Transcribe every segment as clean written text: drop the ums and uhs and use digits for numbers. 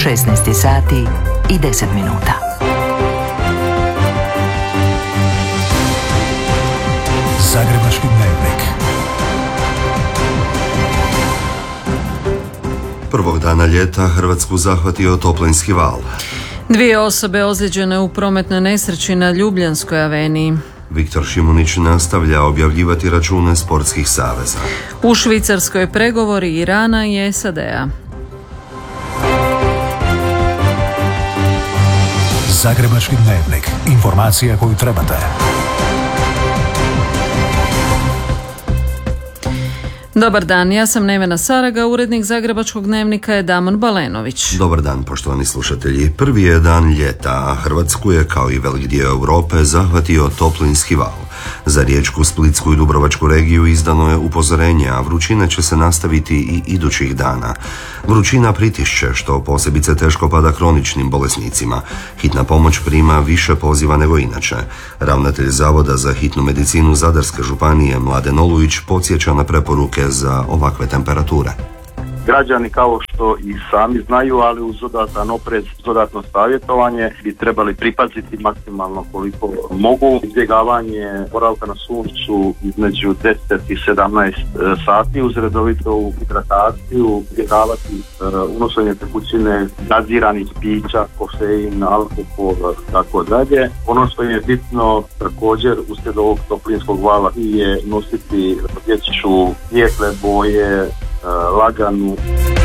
16 sati i 10 minuta. Zagrebački dnevnik. Prvog dana ljeta Hrvatsku zahvatio toplinski val. 2 osobe ozlijeđene u prometnoj nesreći na Ljubljanskoj aveniji. Viktor Šimunić nastavlja objavljivati račune sportskih saveza. U Švicarskoj pregovori Irana i SAD-a. Zagrebački dnevnik. Informacija koju trebate. Dobar dan, ja sam Nevena Saraga, urednik Zagrebačkog dnevnika je Damon Balenović. Dobar dan, poštovani slušatelji. Prvi je dan ljeta, a Hrvatsku je, kao i velik dio Europe, zahvatio toplinski val. Za Riječku, Splitsku i Dubrovačku regiju izdano je upozorenje, a vrućina će se nastaviti i idućih dana. Vrućina pritišće, što posebice teško pada kroničnim bolesnicima. Hitna pomoć prima više poziva nego inače. Ravnatelj Zavoda za hitnu medicinu Zadarske županije Mladen Olujić podsjeća na preporuke za ovakve temperature. Građani, kao što i sami znaju, ali uz dodatan oprez, dodatno savjetovanje, bi trebali pripaziti maksimalno koliko mogu. Izbjegavanje boravka na suncu između 10 i 17 sati uz redovitu hidrataciju, izbjegavati unošenje tekućine, gaziranih pića, kofein, alkohol, tako dalje. Ono što je bitno također uslijed ovog toplinskog vala je nositi dječju svijetle boje, laganu.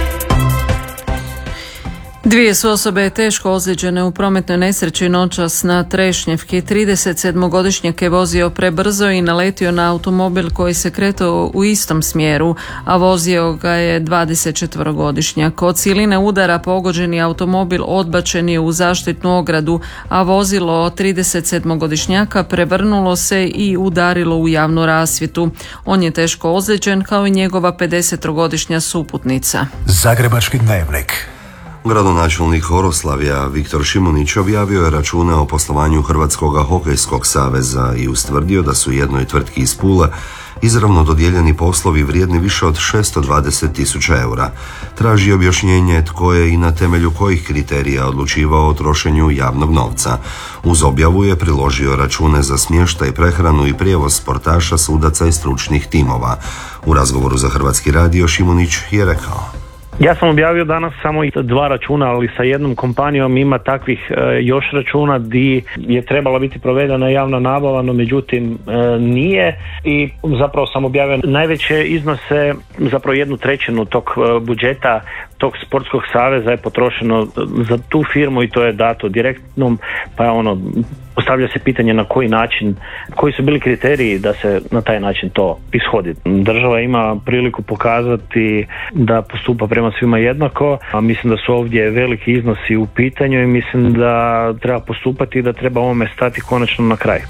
2 su osobe teško ozlijeđene u prometnoj nesreći noćas na Trešnjevki. 37-godišnjak je vozio prebrzo i naletio na automobil koji se kretao u istom smjeru, a vozio ga je 24-godišnjak. Od siline udara pogođeni automobil odbačen je u zaštitnu ogradu, a vozilo 37-godišnjaka prevrnulo se i udarilo u javnu rasvjetu. On je teško ozlijeđen, kao i njegova 50-godišnja suputnica. Zagrebački dnevnik. Gradonačelnik Oroslavlja Viktor Šimunić objavio je račune o poslovanju Hrvatskog hokejskog saveza i ustvrdio da su jednoj tvrtki iz Pule izravno dodijeljeni poslovi vrijedni više od 620.000 eura. Traži objašnjenje tko je i na temelju kojih kriterija odlučivao o trošenju javnog novca. Uz objavu je priložio račune za smještaj, prehranu i prijevoz sportaša, sudaca i stručnih timova. U razgovoru za Hrvatski radio Šimunić je rekao: Ja sam objavio danas samo 2 računa, ali sa jednom kompanijom ima takvih još računa di je trebala biti provedena javna nabava, no međutim nije, i zapravo sam objavio najveće iznose, zapravo 1/3 tog budžeta tog sportskog saveza je potrošeno za tu firmu i to je dato direktnom, pa postavlja se pitanje na koji način, koji su bili kriteriji da se na taj način to ishodi. Država ima priliku pokazati da postupa prema svima jednako, a mislim da su ovdje veliki iznosi u pitanju i mislim da treba postupati i da treba ovome stati konačno na kraj.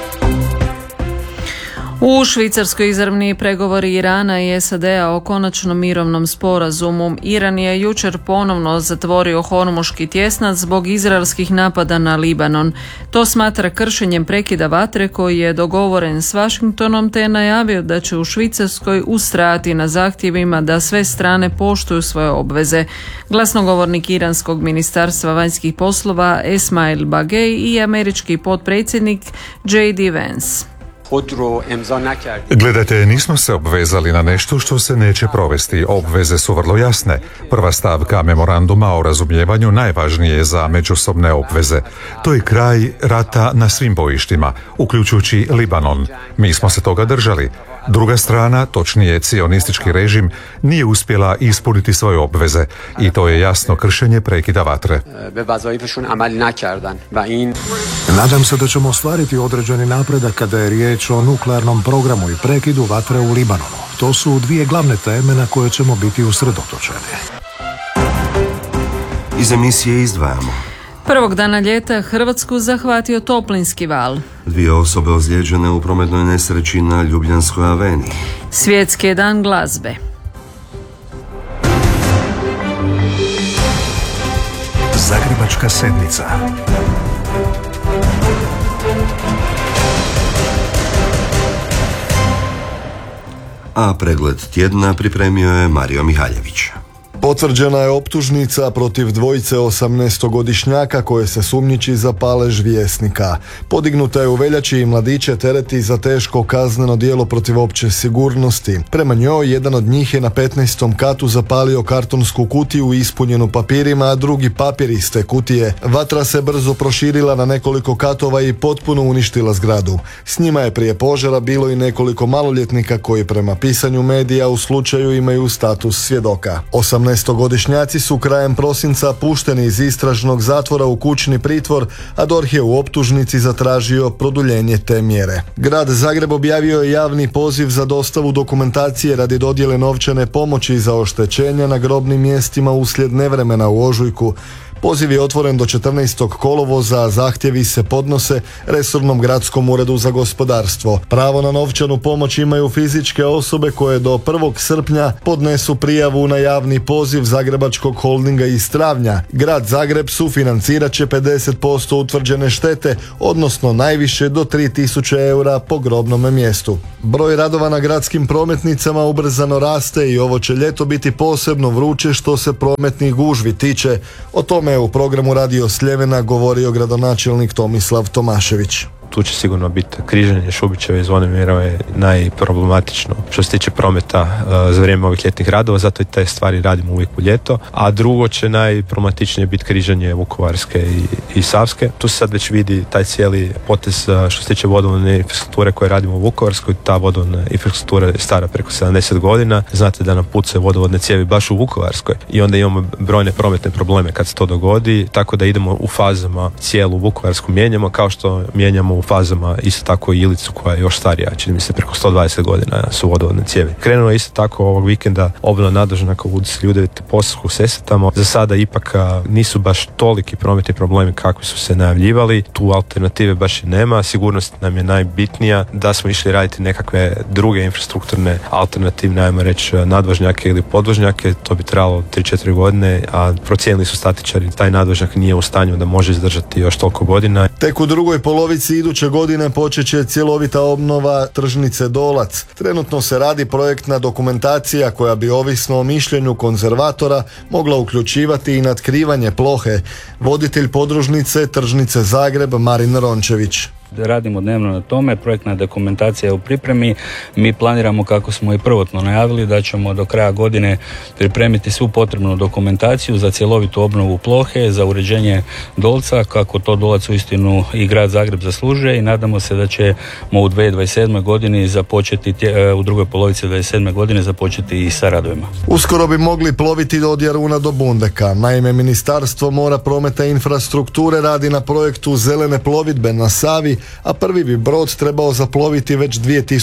U Švicarskoj izravni pregovori Irana i SAD-a o konačnom mirovnom sporazumu. Iran je jučer ponovno zatvorio Hormuški tjesnac zbog izraelskih napada na Libanon. To smatra kršenjem prekida vatre koji je dogovoren s Washingtonom, te je najavio da će u Švicarskoj ustrajati na zahtjevima da sve strane poštuju svoje obveze. Glasnogovornik Iranskog ministarstva vanjskih poslova Esmail Bagej i američki potpredsjednik J.D. Vance. Gledajte, nismo se obvezali na nešto što se neće provesti. Obveze su vrlo jasne. Prva stavka memoranduma o razumijevanju najvažnije je za međusobne obveze. To je kraj rata na svim bojištima, uključujući Libanon. Mi smo se toga držali. Druga strana, točnije cionistički režim, nije uspjela ispuniti svoje obveze i to je jasno kršenje prekida vatre. Nadam se da ćemo ostvariti određeni napredak kada je riječ o nuklearnom programu i prekidu vatre u Libanonu. To su 2 glavne teme na koje ćemo biti usredotočeni. Iz emisije izdvajamo: Prvog dana ljeta Hrvatsku zahvatio toplinski val. 2 osobe ozlijeđene u prometnoj nesreći na Ljubljanskoj aveniji. Svjetski je dan glazbe. Zagrebačka sedmica. A pregled tjedna pripremio je Mario Mihaljević. Potvrđena je optužnica protiv dvojice 18-godišnjaka koje se sumnjiči za palež Vjesnika. Podignuta je u veljači i mladiće tereti za teško kazneno djelo protiv opće sigurnosti. Prema njoj, jedan od njih je na 15. katu zapalio kartonsku kutiju ispunjenu papirima, a drugi papir iz te kutije. Vatra se brzo proširila na nekoliko katova i potpuno uništila zgradu. S njima je prije požara bilo i nekoliko maloljetnika koji prema pisanju medija u slučaju imaju status svjedoka. 18-godišnjaci su krajem prosinca pušteni iz istražnog zatvora u kućni pritvor, a DORH je u optužnici zatražio produljenje te mjere. Grad Zagreb objavio je javni poziv za dostavu dokumentacije radi dodjele novčane pomoći za oštećenja na grobnim mjestima uslijed nevremena u ožujku. Poziv je otvoren do 14. kolovoza, a zahtjevi se podnose resornom gradskom uredu za gospodarstvo. Pravo na novčanu pomoć imaju fizičke osobe koje do 1. srpnja podnesu prijavu na javni poziv Zagrebačkog holdinga iz travnja. Grad Zagreb sufinancirat će 50% utvrđene štete, odnosno najviše do 3.000 eura po grobnom mjestu. Broj radova na gradskim prometnicama ubrzano raste i ovo će ljeto biti posebno vruće što se prometnih gužvi tiče. O tome je u programu Radio Sljemena govorio gradonačelnik Tomislav Tomašević. Tu će sigurno biti križanje Šubićeve i Zvone Mirove najproblematično što se tiče prometa za vrijeme ovih ljetnih radova, zato i te stvari radimo uvijek u ljeto. A drugo će najproblematičnije biti križanje Vukovarske i Savske. Tu se sad već vidi taj cijeli potez što se tiče vodovodne infrastrukture koje radimo u Vukovarskoj. Ta vodovodna infrastruktura je stara preko 70 godina. Znate da nam pucaju vodovodne cijevi baš u Vukovarskoj i onda imamo brojne prometne probleme kad se to dogodi, tako da idemo u fazama cijelu Vukovarsku mijenjamo, kao što mijenjamo u fazama isto tako i Ilicu koja je još starija, čini mi se preko 120 godina su vodovodne cijevi. Krenuo je isto tako ovog vikenda obnova nadvožnjaka u Vudici Ljudevite Posavsku Sesvetama. Za sada ipak nisu baš toliki prometni problemi kakvi su se najavljivali. Tu alternative baš i nema. Sigurnost nam je najbitnija. Da smo išli raditi nekakve druge infrastrukturne alternativne, ajmo reći, nadvožnjake ili podvožnjake, to bi trebalo 3-4 godine, a procijenili su statičari taj nadvožnjak nije u stanju da može izdržati još toliko godina. Tek u drugoj polovici iduće godine počet će cjelovita obnova tržnice Dolac. Trenutno se radi projektna dokumentacija koja bi ovisno o mišljenju konzervatora mogla uključivati i natkrivanje plohe. Voditelj podružnice tržnice Zagreb Marin Rončević. Radimo dnevno na tome, projektna dokumentacija je u pripremi. Mi planiramo, kako smo i prvotno najavili, da ćemo do kraja godine pripremiti svu potrebnu dokumentaciju za cjelovitu obnovu plohe, za uređenje Dolca, kako to Dolac uistinu i grad Zagreb zaslužuje, i nadamo se da ćemo u 2027. godini započeti, u drugoj polovici 2027. godine započeti i sa radovima. Uskoro bi mogli ploviti od Jaruna do Bundeka. Naime, Ministarstvo mora, prometa i infrastrukture radi na projektu zelene plovidbe na Savi, a prvi bi brod trebao zaploviti već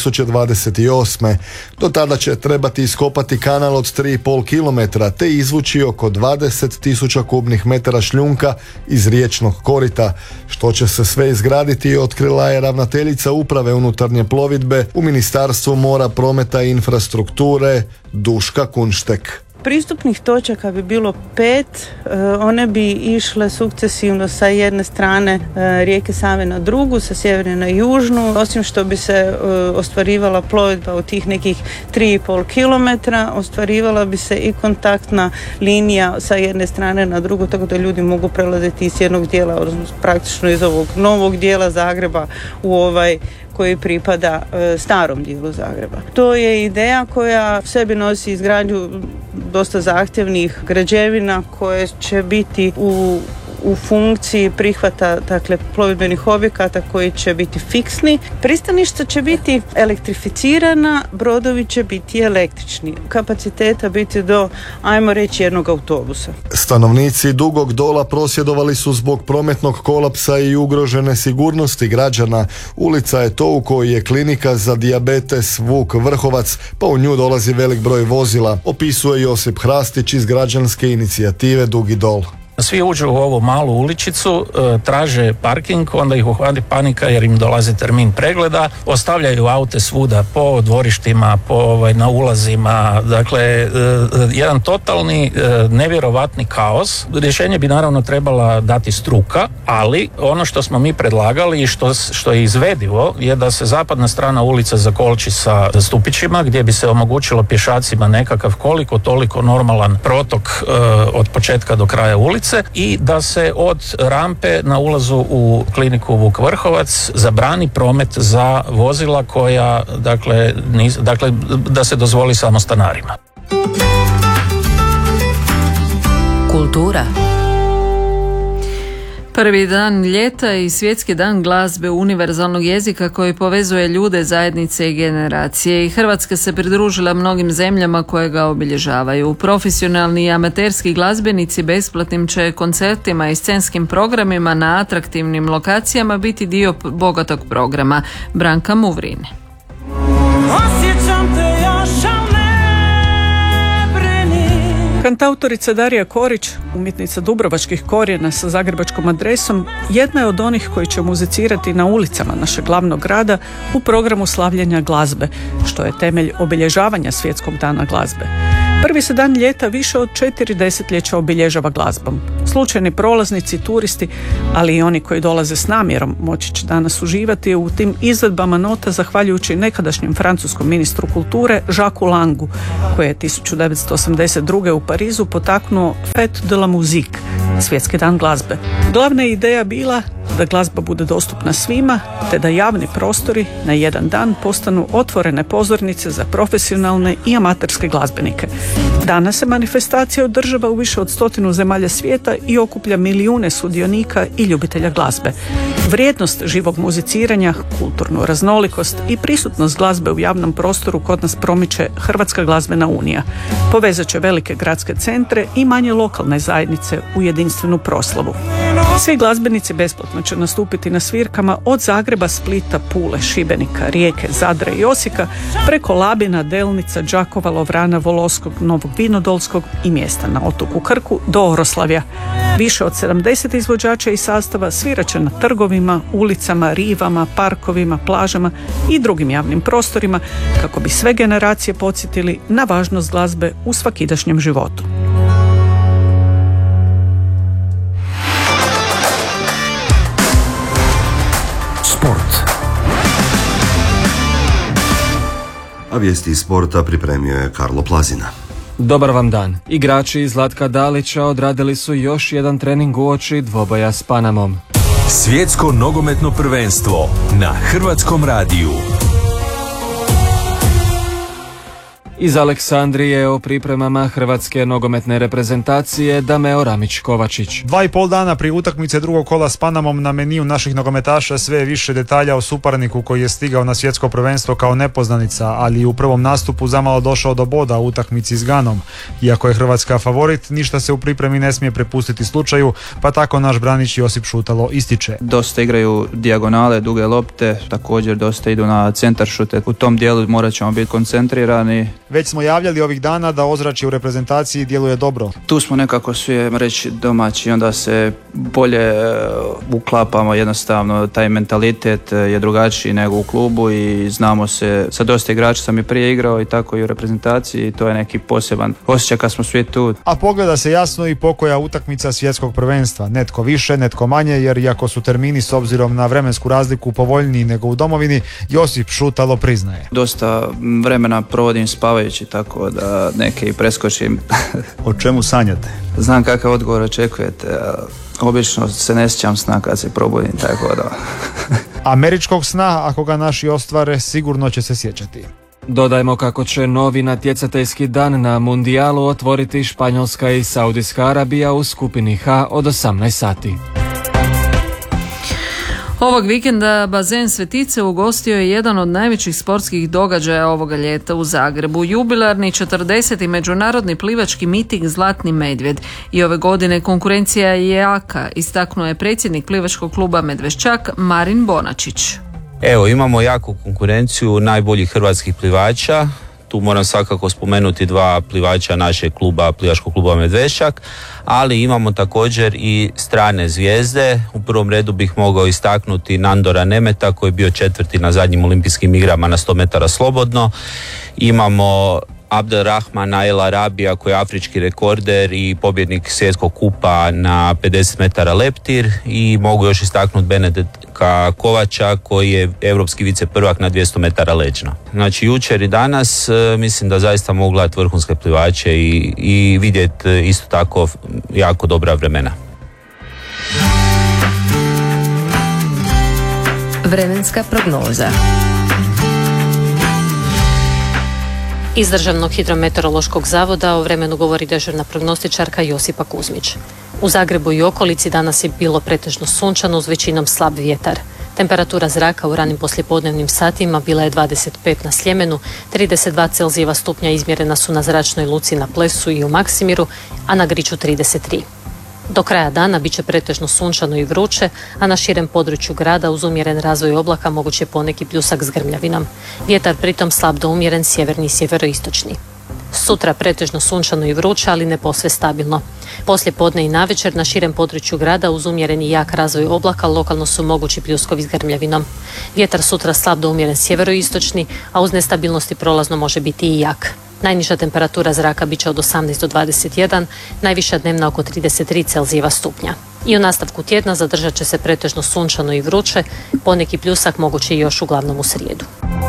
2028. Do tada će trebati iskopati kanal od 3,5 km te izvući oko 20.000 kubnih metara šljunka iz riječnog korita. Što će se sve izgraditi, otkrila je ravnateljica uprave unutarnje plovidbe u Ministarstvu mora, prometa i infrastrukture Duška Kunštek. Pristupnih točaka bi bilo 5, one bi išle sukcesivno sa jedne strane rijeke Save na drugu, sa sjeverne na južnu. Osim što bi se ostvarivala plovidba u tih nekih 3,5 km, ostvarivala bi se i kontaktna linija sa jedne strane na drugu, tako da ljudi mogu prelaziti iz jednog dijela, odnosno praktično iz ovog novog dijela Zagreba u ovaj koji pripada starom dijelu Zagreba. To je ideja koja u sebi nosi izgradnju dosta zahtjevnih građevina koje će biti u funkciji prihvata, dakle, plovidbenih objekata koji će biti fiksni. Pristaništa će biti elektrificirana, brodovi će biti električni. Kapaciteta biti do, ajmo reći, jednog autobusa. Stanovnici Dugog Dola prosvjedovali su zbog prometnog kolapsa i ugrožene sigurnosti građana. Ulica je to u kojoj je klinika za dijabetes Vuk Vrhovac, pa u nju dolazi velik broj vozila, opisuje Josip Hrastić iz građanske inicijative Dugi Dol. Svi uđu u ovu malu uličicu, traže parking, onda ih uhvati panika jer im dolazi termin pregleda, ostavljaju aute svuda po dvorištima, na ulazima, dakle jedan totalni nevjerovatni kaos. Rješenje bi naravno trebala dati struka, ali ono što smo mi predlagali i što je izvedivo je da se zapadna strana ulica zakolči sa stupićima gdje bi se omogućilo pješacima nekakav koliko toliko normalan protok od početka do kraja ulice i da se od rampe na ulazu u kliniku Vuk Vrhovac zabrani promet za vozila koja dakle da se dozvoli samo stanarima. Kultura. Prvi dan ljeta i svjetski dan glazbe univerzalnog jezika koji povezuje ljude, zajednice i generacije. I Hrvatska se pridružila mnogim zemljama koje ga obilježavaju. Profesionalni i amaterski glazbenici besplatnim će koncertima i scenskim programima na atraktivnim lokacijama biti dio bogatog programa. Branka Muvrini. Kantautorica Darija Korić, umjetnica dubrovačkih korijena sa zagrebačkom adresom, jedna je od onih koji će muzicirati na ulicama našeg glavnog grada u programu slavljenja glazbe, što je temelj obilježavanja Svjetskog dana glazbe. Prvi se dan ljeta više od 4 desetljeća obilježava glazbom. Slučajni prolaznici, turisti, ali i oni koji dolaze s namjerom moći će danas uživati u tim izvedbama nota zahvaljujući nekadašnjem francuskom ministru kulture Jacques Langu, koji je 1982. u Parizu potaknuo Fête de la musique, Svjetski dan glazbe. Glavna je ideja bila da glazba bude dostupna svima, te da javni prostori na jedan dan postanu otvorene pozornice za profesionalne i amaterske glazbenike. Danas se manifestacija održava u više od 100 zemalja svijeta i okuplja milijune sudionika i ljubitelja glazbe. Vrijednost živog muziciranja, kulturnu raznolikost i prisutnost glazbe u javnom prostoru kod nas promiče Hrvatska glazbena unija. Povezat će velike gradske centre i manje lokalne zajednice u jedinstvenu proslavu. Svi glazbenici besplatno će nastupiti na svirkama od Zagreba, Splita, Pule, Šibenika, Rijeke, Zadra i Osijeka preko Labina, Delnica, Đakova, Lovrana, Voloskog, Novog Vinodolskog i mjesta na otoku Krku do Oroslavlja. Više od 70 izvođača i sastava svirat će na trgovima, ulicama, rivama, parkovima, plažama i drugim javnim prostorima kako bi sve generacije podsjetili na važnost glazbe u svakidašnjem životu. A vijesti iz sporta pripremio je Karlo Plazina. Dobar vam dan. Igrači Zlatka Dalića odradili su još jedan trening uoči dvoboja s Panamom. Svjetsko nogometno prvenstvo na Hrvatskom radiju. Iz Aleksandrije o pripremama hrvatske nogometne reprezentacije Dameo Ramić-Kovačić. 2,5 dana prije utakmice drugog kola s Panamom na meniju naših nogometaša sve je više detalja o suparniku koji je stigao na svjetsko prvenstvo kao nepoznanica, ali u prvom nastupu zamalo došao do boda u utakmici s Ganom. Iako je Hrvatska favorit, ništa se u pripremi ne smije prepustiti slučaju, pa tako naš branič Josip Šutalo ističe. Dosta igraju dijagonale, duge lopte, također dosta idu na centar šute. U tom dijelu morat ćemo biti koncentrirani. Već smo javljali ovih dana da ozračje u reprezentaciji djeluje dobro. Tu smo nekako svi reći domaći, onda se bolje uklapamo, jednostavno taj mentalitet je drugačiji nego u klubu i znamo se, sa dosta igrača sam i prije igrao i tako i u reprezentaciji i to je neki poseban osjećaj kad smo svi tu. A pogleda se jasno i pokoja utakmica svjetskog prvenstva, netko više, netko manje, jer iako su termini s obzirom na vremensku razliku povoljniji nego u domovini, Josip Šutalo priznaje. Dosta vremena provodim spavajući, tako da neke i preskočim. O čemu sanjate? Znam kakav odgovor očekujete. Obično se ne sjećam sna kad se probudim, tako da... Američkog sna, ako ga naši ostvare, sigurno će se sjećati. Dodajmo kako će novi natjecateljski dan na mundijalu otvoriti Španjolska i Saudijska Arabija u skupini H od 18 sati. Ovog vikenda bazen Svetice ugostio je jedan od najvećih sportskih događaja ovoga ljeta u Zagrebu. Jubilarni 40. međunarodni plivački miting Zlatni medvjed. I ove godine konkurencija je jaka, istaknuo je predsjednik plivačkog kluba Medveščak Marin Bonačić. Evo, imamo jaku konkurenciju najboljih hrvatskih plivača. Tu moram svakako spomenuti 2 plivača našeg kluba, plivačkog kluba Medveščak, ali imamo također i strane zvijezde. U prvom redu bih mogao istaknuti Nandora Nemeta koji je bio 4. na zadnjim olimpijskim igrama na 100 metara slobodno. Imamo Abdelrahmana El Arabija koji je afrički rekorder i pobjednik svjetskog kupa na 50 metara leptir, i mogu još istaknuti Benedika Kovača koji je europski viceprvak na 200 metara leđno. Znači jučer i danas mislim da zaista mogu gledati vrhunske plivače i vidjeti isto tako jako dobra vremena. Vremenska prognoza. Iz Državnog hidrometeorološkog zavoda o vremenu govori dežurna prognostičarka Josipa Kuzmić. U Zagrebu i okolici danas je bilo pretežno sunčano uz većinom slab vjetar. Temperatura zraka u ranim poslijepodnevnim satima bila je 25 na Sljemenu, 32 Celzijeva stupnja izmjerena su na zračnoj luci na Plesu i u Maksimiru, a na Griču 33. Do kraja dana bit će pretežno sunčano i vruće, a na širem području grada uz umjeren razvoj oblaka moguće poneki pljusak s grmljavinom. Vjetar pritom slab do umjeren sjeverni i sjeveroistočni. Sutra pretežno sunčano i vruće, ali ne posve stabilno. Poslije podne i navečer na širem području grada uz umjeren i jak razvoj oblaka lokalno su mogući pljuskovi s grmljavinom. Vjetar sutra slab do umjeren sjeveroistočni, a uz nestabilnosti prolazno može biti i jak. Najniža temperatura zraka bit će od 18 do 21, najviša dnevna oko 33 Celzijeva stupnja. I u nastavku tjedna zadržat će se pretežno sunčano i vruće, poneki pljusak moguće još uglavnom u srijedu.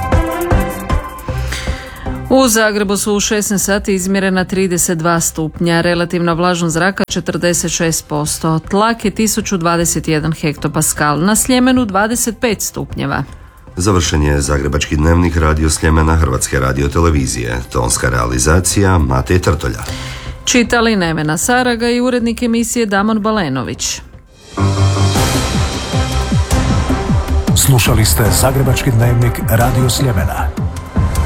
U Zagrebu su u 16 sati izmjerena 32 stupnja, relativna vlažnost zraka 46%, tlak je 1021 hektopaskal, na Sljemenu 25 stupnjeva. Završen je Zagrebački dnevnik Radio Sljemena Hrvatske radiotelevizije. Tonska realizacija Matej Trtolja. Čitali Nevena Saraga i urednik emisije Damon Balenović. Slušali ste Zagrebački dnevnik Radio Sljemena.